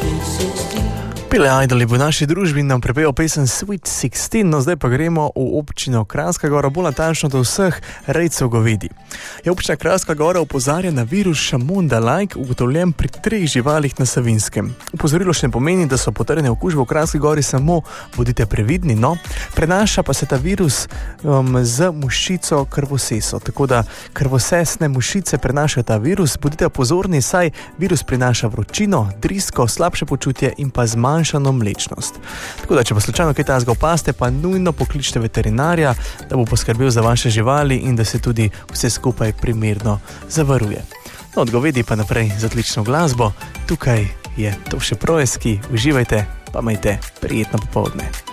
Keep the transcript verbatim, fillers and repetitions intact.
Billy Idol je v naši družbi nam prepel pesem Sweet šestnajst, no zdaj pa gremo v občino Kranjska Gora, bolj natančno do vseh rejcev govedi. Je občina Kranjska Gora opozarja na virus Šamonda-like, ugotovljen pri treh živalih na Savinjskem. Upozorilo še ne pomeni, da so potrjene okužbe v Kranjski Gori, samo bodite previdni, no. Prenaša pa se ta virus um, z mušico krvoseso, tako da krvosesne mušice prenašajo ta virus. Bodite pozorni, saj virus prinaša vročino, drisko, slabše počutje in pa zmanjšano mlečnost. Tako da, če pa slučajno kaj tazga opaste, pa nujno pokličite veterinarja, da bo poskrbel za vaše živali in da se tudi vse skupaj primerno zavaruje. No, od govedi pa naprej z odlično glasbo. Tukaj je Toše Proeski, uživajte, pa imejte prijetno popoldne.